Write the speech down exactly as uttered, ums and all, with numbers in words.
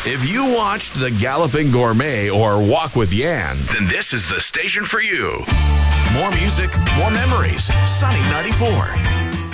If you watched The Galloping Gourmet or Walk with Yan, then this is the station for you. More music, more memories. Sunny ninety-four.